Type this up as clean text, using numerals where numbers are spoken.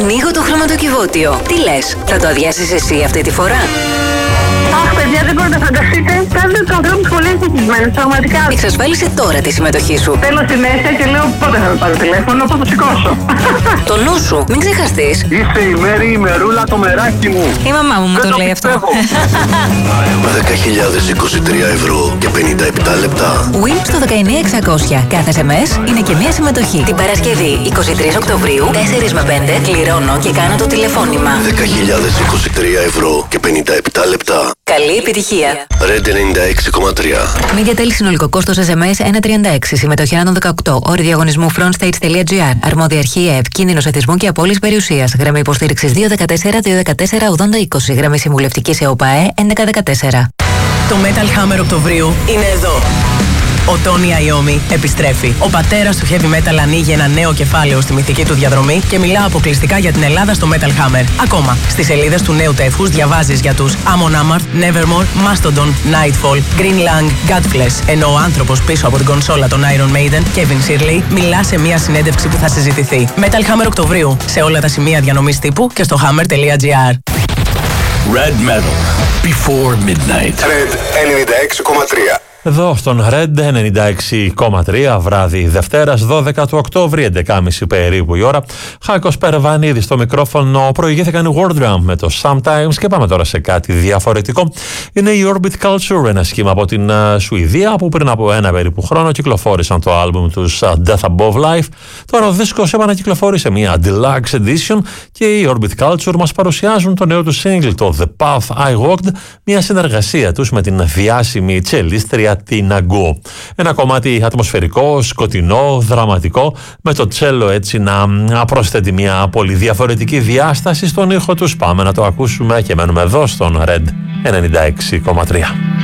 Ανοίγω το χρηματοκιβώτιο. Τι λες, θα το αδειάσεις εσύ αυτή τη φορά? Αχ, παιδιά, δεν μπορείτε να φανταστείτε. Κάνετε τους ανθρώπους πολύ ευτυχισμένους, πραγματικά. Εξασφάλισε τώρα τη συμμετοχή σου. Θέλω συνέχεια και λέω πότε θα με πάρω τηλέφωνο, πότε το σηκώσω. Το νου σου, μην ξεχαστείς. Είσαι η Μέρη, η Μερούλα, το μεράκι μου. Η μαμά μου το λέει αυτό. 10.023 ευρώ και 57 λεπτά. Win στο 19600. Κάθε SMS είναι και μία συμμετοχή. Την Παρασκευή 23 Οκτωβρίου, 4 με 5, κληρώνω και κάνω το τηλεφώνημα. 10.023 ευρώ και 57 λεπτά. Καλή επιτυχία. Red 96,3. Media Tel συνολικό κόστος SMS 1,36. Συμμετοχή ανά των 18. Όροι διαγωνισμού frontstage.gr. Αρμόδια αρχή ΕΕΠ. Κίνδυνος εθισμού και απώλειας περιουσίας. Γραμμή υποστήριξης 214-214-8020. Γραμμή συμβουλευτικής ΕΟΠΑΕ 1114. Το Metal Hammer Οκτωβρίου είναι εδώ. Ο Τόνι Αϊόμι επιστρέφει. Ο πατέρας του heavy metal ανοίγει ένα νέο κεφάλαιο στη μυθική του διαδρομή και μιλά αποκλειστικά για την Ελλάδα στο Metal Hammer. Ακόμα, στις σελίδες του νέου τεύχους διαβάζεις για τους Amon Amarth, Nevermore, Mastodon, Nightfall, Green Lang, Godflesh, ενώ ο άνθρωπος πίσω από την κονσόλα των Iron Maiden, Kevin Shirley, μιλά σε μια συνέντευξη που θα συζητηθεί. Metal Hammer Οκτωβρίου, σε όλα τα σημεία διανομής τύπου και στο hammer.gr. Red Metal, Before Midnight. Red 96,3. Εδώ στον Red 96,3 βράδυ Δευτέρας 12 του Οκτώβρη, 11.30 περίπου η ώρα. Χάκος Περβανίδης στο μικρόφωνο, προηγήθηκαν οι World Drum με το Sometimes και πάμε τώρα σε κάτι διαφορετικό. Είναι η Orbit Culture, ένα σχήμα από την Σουηδία που πριν από ένα περίπου χρόνο κυκλοφόρησαν το άλμπουμ τους Death Above Life. Τώρα ο δίσκος επανακυκλοφόρησε μια Deluxe Edition και οι Orbit Culture μας παρουσιάζουν το νέο του single, το The Path I Walked, μια συνεργασία τους με την διάσημη τσελίστρια Tina Go. Ένα κομμάτι ατμοσφαιρικό, σκοτεινό, δραματικό, με το τσέλο έτσι να προσθέτει μια πολύ διαφορετική διάσταση στον ήχο τους. Πάμε να το ακούσουμε και μένουμε εδώ στον Red 96,3.